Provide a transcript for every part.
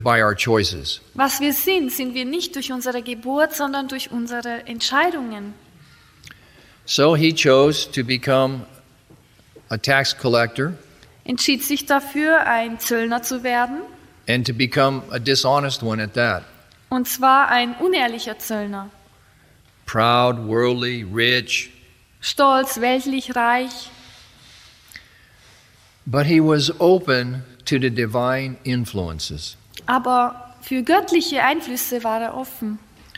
by our choices. Was wir sind wir nicht durch unsere Geburt, sondern durch unsere Entscheidungen. So he chose to become a tax collector Entschied sich dafür, ein Zöllner zu werden, and to become a dishonest one at that. und zwar ein unehrlicher Zöllner. Proud, worldly, rich. Stolz, weltlich, reich. But he was open to the divine influences. Aber für göttliche Einflüsse war er offen.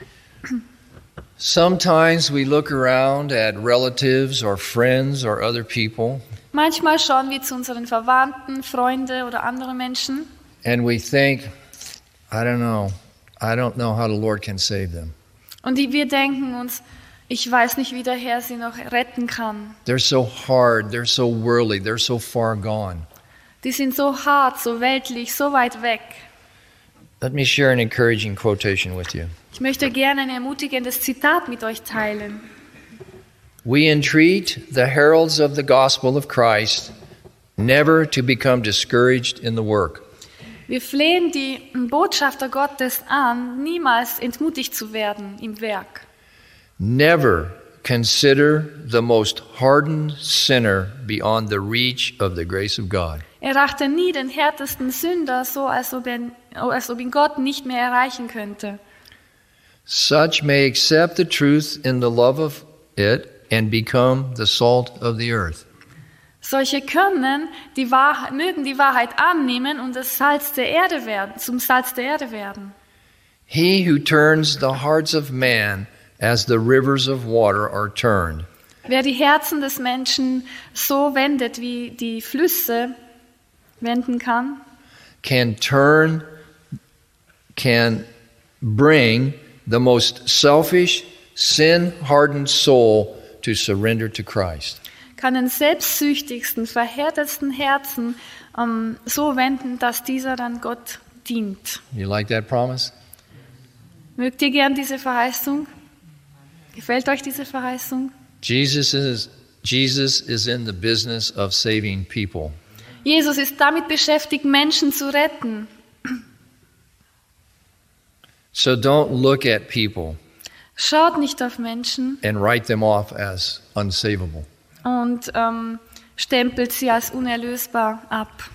Sometimes we look around at relatives or friends or other people Manchmal schauen wir zu unseren Verwandten, Freunde oder andere Menschen and we think, I don't know how the Lord can save them. und wir denken uns, ich weiß nicht, wie der Herr sie noch retten kann. They're so hard, they're so worldly, they're so far gone. Die sind so hart, so weltlich, so weit weg. Let me share an encouraging quotation with you. Ich möchte gerne ein ermutigendes Zitat mit euch teilen. We entreat the heralds of the gospel of Christ never to become discouraged in the work. Wir flehen die Botschafter Gottes an, niemals entmutigt zu werden im Werk. Never consider the most hardened sinner beyond the reach of the grace of God. Erachte nie den härtesten Sünder so, als ob ihn Gott nicht mehr erreichen könnte. Such may accept the truth in the love of it and become the salt of the earth. Solche können mögen die Wahrheit annehmen und das Salz der Erde werden, zum Salz der Erde werden. He who turns the hearts of man as the rivers of water are turned. Wer die Herzen des Menschen so wendet, wie die Flüsse wenden kann, can bring the most selfish, sin-hardened soul to surrender to Christ. kann den selbstsüchtigsten, verhärtetsten Herzen so wenden, dass dieser dann Gott dient. You like that promise? Mögt ihr gern diese Verheißung? Gefällt euch diese Verheißung? Jesus is in the business of saving people. Jesus ist damit beschäftigt, Menschen zu retten. So don't look at people Schaut nicht auf Menschen and write them off as unsavable. und stempelt sie als unerlösbar ab.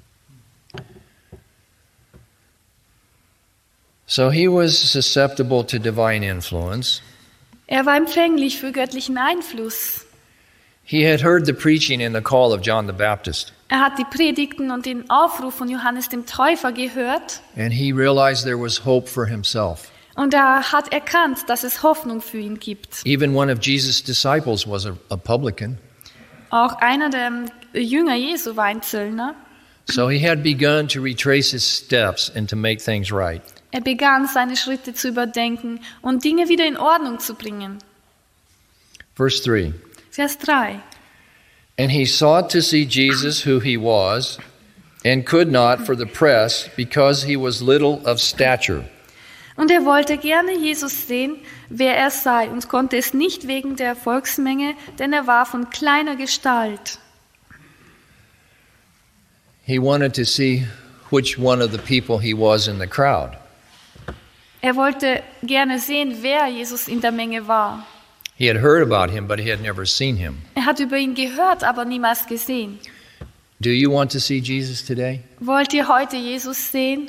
So he was susceptible to divine influence. Er war empfänglich für göttlichen Einfluss. He had heard the preaching and the call of John the Baptist, Er hat die Predigten und den Aufruf von Johannes dem Täufer gehört and he realized there was hope for himself. und er hat erkannt, dass es Hoffnung für ihn gibt. Even one of Jesus' disciples was a publican. Auch einer der Jünger Jesu war ein Zöllner. So he had begun to retrace his steps and to make things right. Er begann, seine Schritte zu überdenken und Dinge wieder in Ordnung zu bringen. Verse 3. Vers 3. And he sought to see Jesus who he was, and could not for the press, because he was little of stature. Und er wollte gerne Jesus sehen, wer er sei, und konnte es nicht wegen der Volksmenge, denn er war von kleiner Gestalt. He wanted to see which one of the people he was in the crowd. Er wollte gerne sehen, wer Jesus in der Menge war. He had heard about him, but he had never seen him. Er hat über ihn gehört, aber niemals gesehen. Do you want to see Jesus today? Wollt ihr heute Jesus sehen?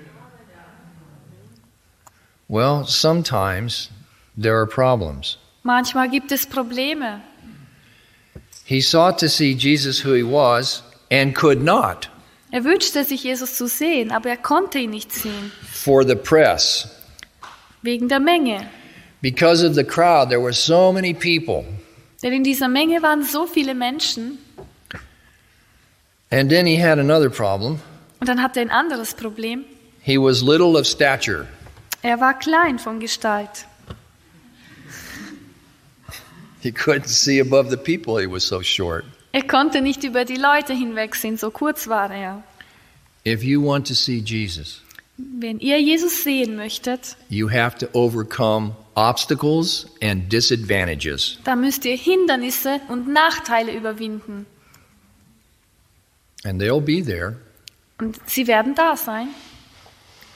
Well, sometimes there are problems. Manchmal gibt es Probleme. He sought to see Jesus who he was and could not Er wünschte sich, Jesus zu sehen, aber er konnte ihn nicht sehen, for the press. wegen der Menge. Because of the crowd, there were so many people. Denn in dieser Menge waren so viele Menschen. And then he had another problem. Und dann hatte er ein anderes Problem. He was little of stature. Er war klein von Gestalt. He couldn't see above the people, he was so short. Er konnte nicht über die Leute hinwegsehen, so kurz war er. If you want to see Jesus, Wenn ihr Jesus sehen möchtet, you have to overcome obstacles and disadvantages. dann müsst ihr Hindernisse und Nachteile überwinden. And they'll be there. Und sie werden da sein.